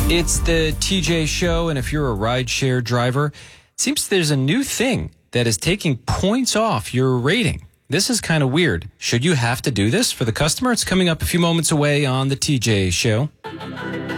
It's the TJ Show, and if you're a rideshare driver, it seems there's a new thing that is taking points off your rating. This is kind of weird. Should you have to do this for the customer? It's coming up a few moments away on the TJ Show.